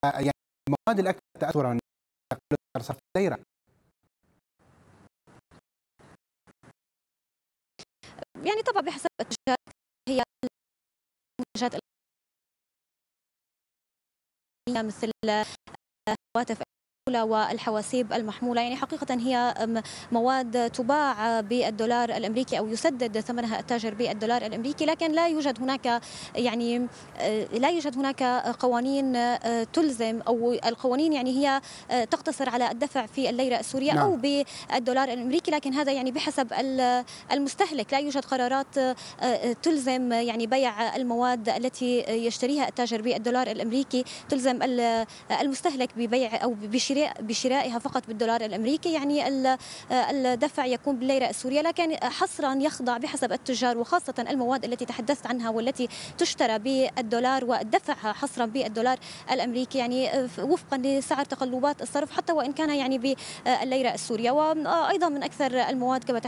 يعني المواد الأكثر تأثرا صرف الليرة. يعني طبعا بحسب الاتجاهات هي المنتجات مثل هواتف والحواسيب المحمولة، يعني حقيقة هي مواد تباع بالدولار الأمريكي أو يسدد ثمنها التاجر بالدولار الأمريكي، لكن لا يوجد هناك يعني لا يوجد هناك قوانين تلزم، أو القوانين يعني هي تقتصر على الدفع في الليرة السورية أو بالدولار الأمريكي، لكن هذا يعني بحسب المستهلك. لا يوجد قرارات تلزم يعني بيع المواد التي يشتريها التاجر بالدولار الأمريكي، تلزم المستهلك ببيع أو بشرائها فقط بالدولار الأمريكي، يعني الدفع يكون بالليرة السورية، لكن حصرا يخضع بحسب التجار، وخاصة المواد التي تحدثت عنها والتي تشترى بالدولار ودفعها حصرا بالدولار الأمريكي، يعني وفقا لسعر تقلبات الصرف حتى وإن كان يعني بالليرة السورية. وأيضا من أكثر المواد كما